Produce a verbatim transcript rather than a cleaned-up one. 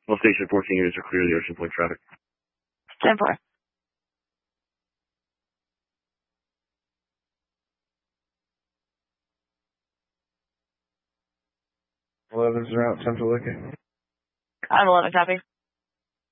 All station fourteen units are clear of the Ocean Point traffic. ten four. eleven's route, Central Liquor. I'm eleven, copy.